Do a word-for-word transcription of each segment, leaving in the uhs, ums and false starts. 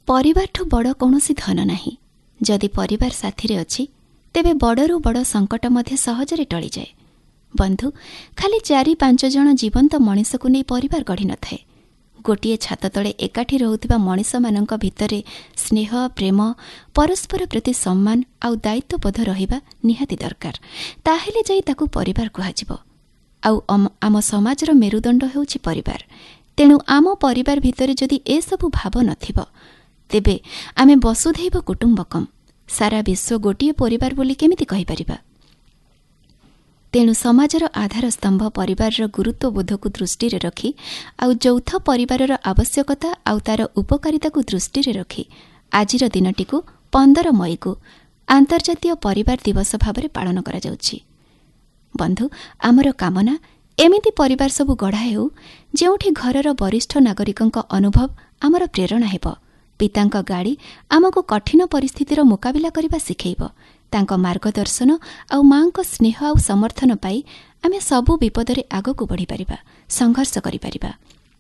परिवारठू बड़ कौनसी धन नाही। जदि परिवार साथी अच्छी तेबे बड़रू बड़ संकट मध्य सहजरे टली जाए। बंधु, खाली चारि पांच जन जीवंत मनीष को नहीं परिवार गढ़ी न थाए। गोटे छात तले एकाठी रहुथिबा मनीष मानक भितरे स्नेह, प्रेम, परस्पर प्रति सम्मान आउ दायित्वबोध रहिबा निहाती दरकार। ताहेले जाई ताकू परिवार कुहाजिबो। आउ आम समाजर मेरुदंड हेउछि परिवार। तेणु आम परिवार भितरे जदि ए सबु भाव नथिबो तेबे आमे वसुधैव कुटुम्बकम, सारा विश्व गोटे परिवार बोली केमिति कहि परिबा। तेणु समाजर आधार स्तंभ परिवार गुरुत्व बोध को दृष्टि रखी आउ यौथ परिवार आवश्यकता आउ तार उपकारिता को दृष्टि रखी आजिर दिनटी को पंदर मई को आंतर्जातीय परिवार दिवस भाव पालन करा जाउछि। बंधु, आमर कामना एमिति परिवार सबु गढ़ा हेउ जेउठी घरर वरिष्ठ नागरिकंक अनुभव आमर प्रेरणा हेब। पितांक गाड़ी आमको कठिन परिस्थितिर मुकाबिला करबा सिखैब। तांक मार्गदर्शन आउ मांक स्नेह आउ समर्थन पाई आमे सबु विपदरे आगको बढ़ी परिबा, संघर्ष करि परिबा।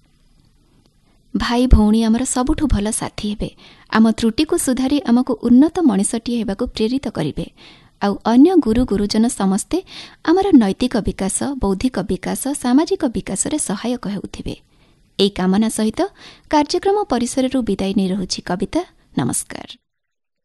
भाई भौणी आमर सबुठु भल साथी हेबे। आम त्रुटि को सुधारी आमको उन्नत मनिषटी हेबाको प्रेरित करिवे। आउ अन्य गुरु गुरुजन समस्ते आमर नैतिक विकास, बौद्धिक विकास, सामाजिक विकास रे सहायक हेउथिबे। एई कामना सहित कार्यक्रम परिसररू विदाय नै रहुछि कविता। नमस्कार।